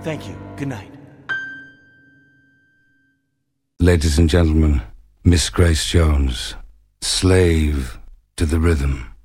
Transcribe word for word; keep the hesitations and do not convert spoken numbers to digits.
Thank you. Good night. Ladies and gentlemen, Miss Grace Jones, Slave to the Rhythm.